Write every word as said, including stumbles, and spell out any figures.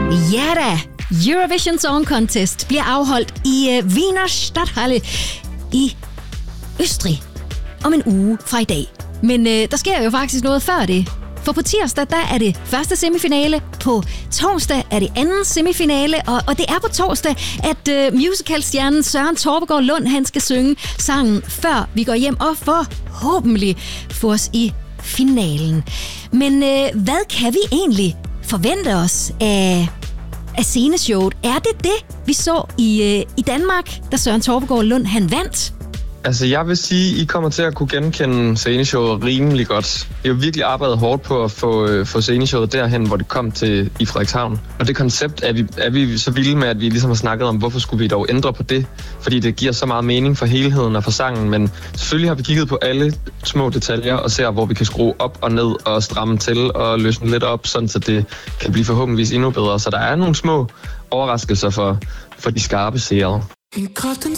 Ja da! Eurovision Song Contest bliver afholdt i uh, Wiener Stadthalle i Østrig om en uge fra i dag. Men uh, der sker jo faktisk noget før det. For på tirsdag, der er det første semifinale. På torsdag er det anden semifinale. Og, og det er på torsdag, at uh, musicalstjernen Søren Torpegaard Lund, han skal synge sangen, før vi går hjem og forhåbentlig få os i finalen. Men uh, hvad kan vi egentlig forvente os af, af sceneshowet? Er det det, vi så i, uh, i Danmark, da Søren Torpegaard Lund, han vandt? Altså, jeg vil sige, I kommer til at kunne genkende sceneshowet rimelig godt. Jeg har virkelig arbejdet hårdt på at få, øh, få sceneshowet derhen, hvor det kom til i Frederikshavn. Og det koncept er vi, er vi så vilde med, at vi ligesom har snakket om, hvorfor skulle vi dog ændre på det? Fordi det giver så meget mening for helheden og for sangen. Men selvfølgelig har vi kigget på alle små detaljer og ser, hvor vi kan skrue op og ned og stramme til og løsne lidt op, sådan så det kan blive forhåbentligvis endnu bedre. Så der er nogle små overraskelser for, for de skarpe seere.